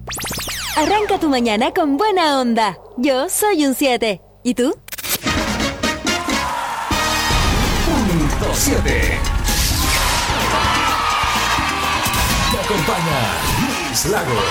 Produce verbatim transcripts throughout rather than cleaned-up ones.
Arranca tu mañana con buena onda. Yo soy un siete. ¿Y tú? Punto siete. Te acompaña Luis Lagos.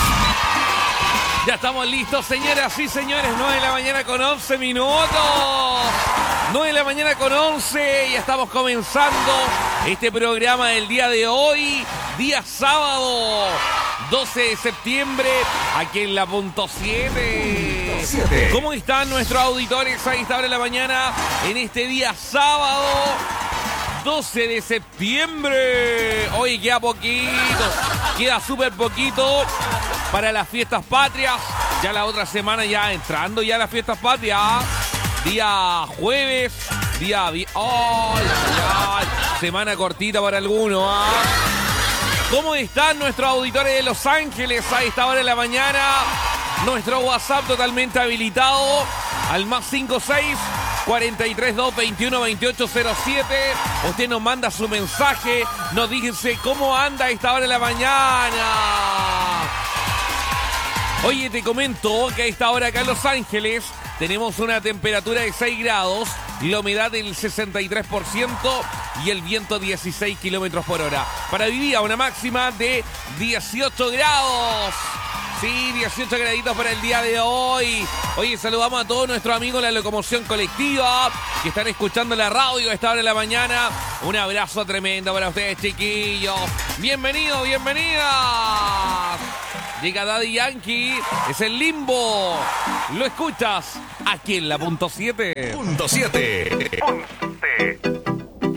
Ya estamos listos, señoras y señores. nueve de la mañana con once minutos. nueve de la mañana con once. Ya estamos comenzando este programa del día de hoy. Día sábado, doce de septiembre, aquí en la punto siete. ¿Cómo están nuestros auditores a esta hora de la mañana en este día sábado, doce de septiembre? Hoy queda poquito, queda súper poquito para las fiestas patrias. Ya la otra semana ya entrando ya las fiestas patrias. Día jueves, día... Vi- ¡Oh, ay, ay! Semana cortita para algunos, ¿ah? ¿Cómo están nuestros auditores de Los Ángeles a esta hora de la mañana? Nuestro WhatsApp totalmente habilitado al más cinco seis, cuatro tres dos, veintiuno, veintiocho, cero siete. Usted nos manda su mensaje, nos dice cómo anda a esta hora de la mañana. Oye, te comento que a esta hora acá en Los Ángeles tenemos una temperatura de seis grados, la humedad del sesenta y tres por ciento y el viento dieciséis kilómetros por hora. Para hoy día una máxima de dieciocho grados. Sí, dieciocho graditos para el día de hoy. Oye, saludamos a todos nuestros amigos de la locomoción colectiva que están escuchando la radio a esta hora de la mañana. Un abrazo tremendo para ustedes, chiquillos. Bienvenidos, bienvenidas. Llega Daddy Yankee, es el Limbo. Lo escuchas aquí en la punto siete. Punto siete.